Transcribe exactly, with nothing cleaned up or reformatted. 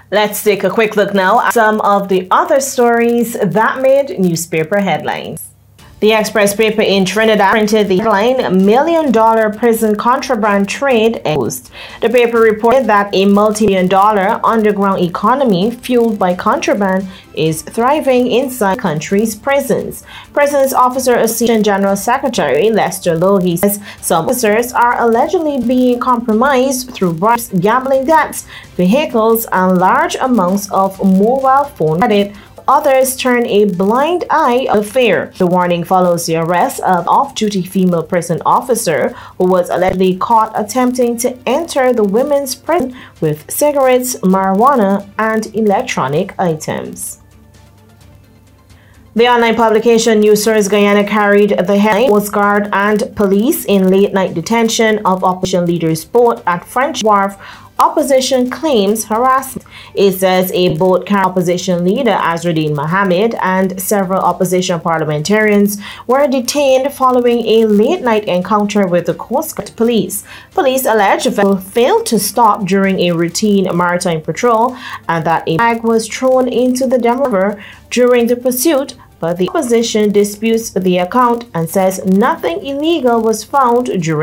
Let's take a quick look now at some of the other stories that made newspaper headlines. The Express paper in Trinidad printed the headline, Million Dollar Prison Contraband Trade Exposed. The paper reported that a multi-million dollar underground economy fueled by contraband is thriving inside the country's prisons. Prisons Officer Association General Secretary Lester Logie says some officers are allegedly being compromised through bribes, gambling debts, vehicles, and large amounts of mobile phone credit. Others turn a blind eye to fear. The warning follows the arrest of off-duty female prison officer who was allegedly caught attempting to enter the women's prison with cigarettes, marijuana, and electronic items. The online publication News Source Guyana carried the headline, Coast Guard and police in late-night detention of opposition leader's boat at French Wharf. Opposition claims harassment. It says a boat carrying opposition leader Azruddin Mohammed and several opposition parliamentarians were detained following a late-night encounter with the Coast Guard police. Police allege the vessel failed to stop during a routine maritime patrol and that a bag was thrown into the Dam River during the pursuit, but the opposition disputes the account and says nothing illegal was found during